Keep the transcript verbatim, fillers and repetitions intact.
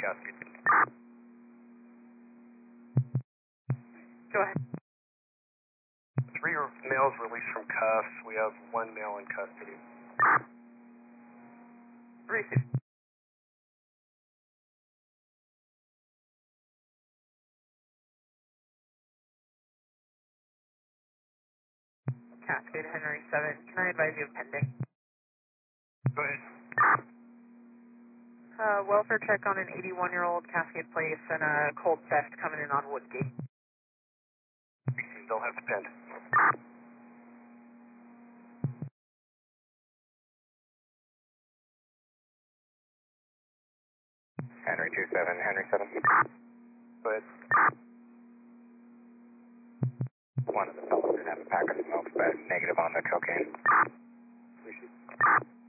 casket. Go ahead. Three males released from cuffs. We have one male in custody. Receive. Cascade Henry seven. Can I advise you of pending? Go ahead. Uh, welfare check on an eighty-one-year-old Cascade Place and a cold theft coming in on Woodgate. Received. They'll have to pend. Henry two seven, Henry seven. Go ahead. One of the fellows did have a pack of smokes, but negative on the cocaine. Received.